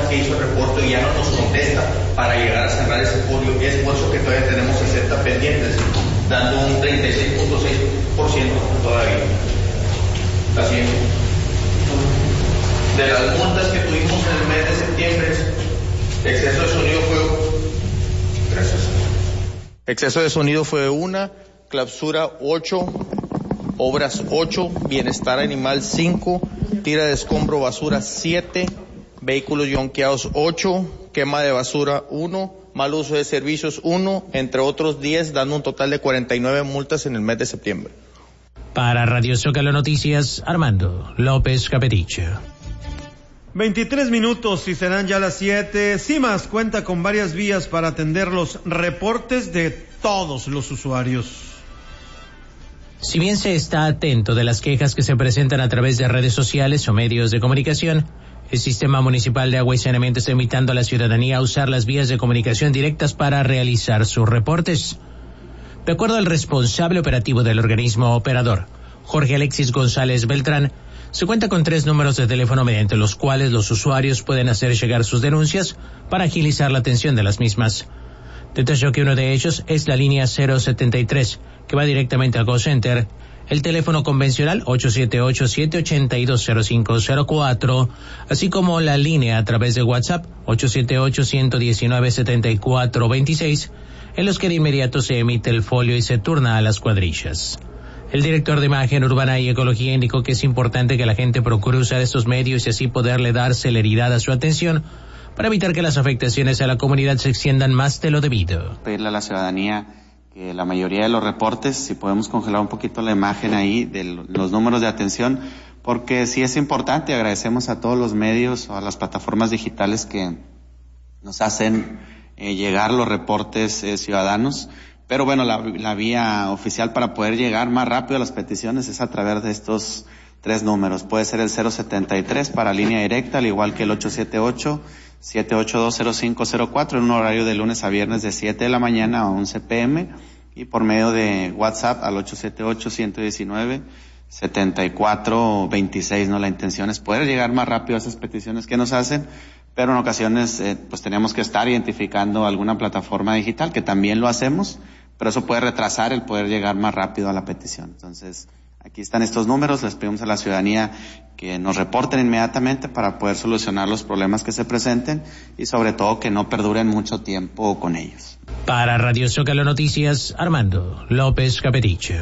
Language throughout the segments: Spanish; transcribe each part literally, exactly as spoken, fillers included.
que hizo el reporte y ya no nos contesta para llegar a cerrar ese folio. Es por eso que todavía tenemos sesenta pendientes, dando un treinta y seis punto seis por ciento todavía. Así es. De las multas que tuvimos en el mes de septiembre, exceso de sonido fue... Gracias. Exceso de sonido fue una, clausura ocho, obras ocho, bienestar animal cinco, tira de escombro basura siete, vehículos yonqueados ocho, quema de basura uno, mal uso de servicios uno, entre otros diez, dando un total de cuarenta y nueve multas en el mes de septiembre. Para Radio Zócalo Noticias, Armando López Capetiche. veintitrés minutos y serán ya las siete. CIMAS cuenta con varias vías para atender los reportes de todos los usuarios. Si bien se está atento de las quejas que se presentan a través de redes sociales o medios de comunicación, el Sistema Municipal de Agua y Saneamiento está invitando a la ciudadanía a usar las vías de comunicación directas para realizar sus reportes. De acuerdo al responsable operativo del organismo operador, Jorge Alexis González Beltrán, se cuenta con tres números de teléfono mediante los cuales los usuarios pueden hacer llegar sus denuncias para agilizar la atención de las mismas. Detalló que uno de ellos es la línea cero setenta y tres, que va directamente al call center, el teléfono convencional ocho siete ocho, siete ocho dos, cero cinco cero cuatro, así como la línea a través de WhatsApp ocho siete ocho, uno uno nueve, siete cuatro dos seis, en los que de inmediato se emite el folio y se turna a las cuadrillas. El director de Imagen Urbana y Ecología indicó que es importante que la gente procure usar estos medios y así poderle dar celeridad a su atención para evitar que las afectaciones a la comunidad se extiendan más de lo debido. Pedirle a la ciudadanía que la mayoría de los reportes, si podemos congelar un poquito la imagen ahí de los números de atención, porque sí es importante. Agradecemos a todos los medios o a las plataformas digitales que nos hacen eh, llegar los reportes eh, ciudadanos. Pero bueno, la, la vía oficial para poder llegar más rápido a las peticiones es a través de estos tres números. Puede ser el cero setenta y tres para línea directa, al igual que el ocho siete ocho, siete ocho dos, cero cinco cero cuatro, en un horario de lunes a viernes de siete de la mañana a once pm, y por medio de WhatsApp al ocho siete ocho, uno uno nueve, siete cuatro dos seis, ¿no? La intención es poder llegar más rápido a esas peticiones que nos hacen, pero en ocasiones eh, pues tenemos que estar identificando alguna plataforma digital, que también lo hacemos, pero eso puede retrasar el poder llegar más rápido a la petición. Entonces, aquí están estos números, les pedimos a la ciudadanía que nos reporten inmediatamente para poder solucionar los problemas que se presenten y sobre todo que no perduren mucho tiempo con ellos. Para Radio Zócalo Noticias, Armando López Capetiche.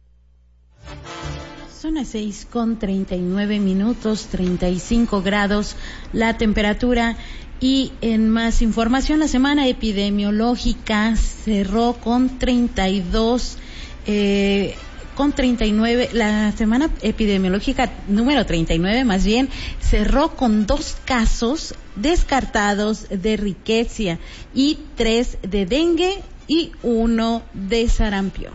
Son las seis con treinta y nueve minutos, treinta y cinco grados la temperatura. Y en más información, la semana epidemiológica cerró con treinta y dos, eh, con treinta y nueve, la semana epidemiológica número treinta y nueve más bien, cerró con dos casos descartados de riqueza y tres de dengue y uno de sarampión.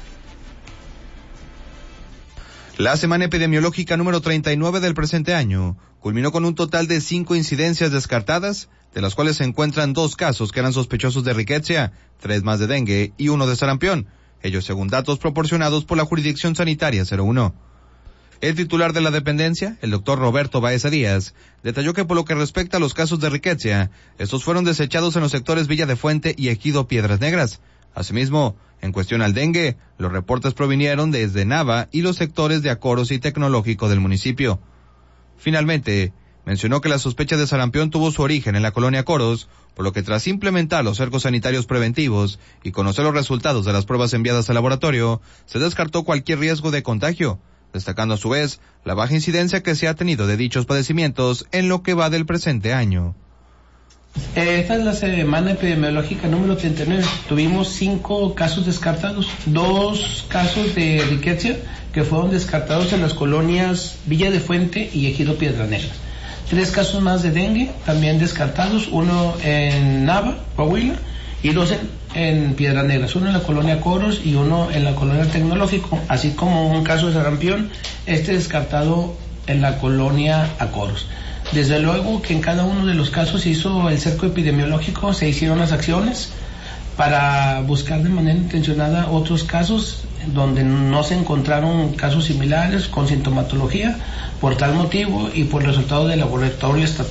La semana epidemiológica número treinta y nueve del presente año culminó con un total de cinco incidencias descartadas, de las cuales se encuentran dos casos que eran sospechosos de riqueza, tres más de dengue y uno de sarampión, ellos según datos proporcionados por la Jurisdicción Sanitaria cero uno. El titular de la dependencia, el doctor Roberto Baeza Díaz, detalló que por lo que respecta a los casos de riqueza, estos fueron desechados en los sectores Villa de Fuente y Ejido Piedras Negras. Asimismo, en cuestión al dengue, los reportes provinieron desde Nava y los sectores de Acoros y Tecnológico del municipio. Finalmente, mencionó que la sospecha de sarampión tuvo su origen en la colonia Acoros, por lo que tras implementar los cercos sanitarios preventivos y conocer los resultados de las pruebas enviadas al laboratorio, se descartó cualquier riesgo de contagio, destacando a su vez la baja incidencia que se ha tenido de dichos padecimientos en lo que va del presente año. Esta es la semana epidemiológica número treinta y nueve. Tuvimos cinco casos descartados, dos casos de riqueza que fueron descartados en las colonias Villa de Fuente y Ejido Piedras Negras. Tres casos más de dengue, también descartados, uno en Nava, Coahuila, y dos en, en Piedras Negras, uno en la colonia Coros y uno en la colonia Tecnológico, así como un caso de sarampión, este descartado en la colonia Acoros. Desde luego que en cada uno de los casos se hizo el cerco epidemiológico, se hicieron las acciones para buscar de manera intencionada otros casos donde no se encontraron casos similares con sintomatología. Por tal motivo y por resultado del laboratorio estatal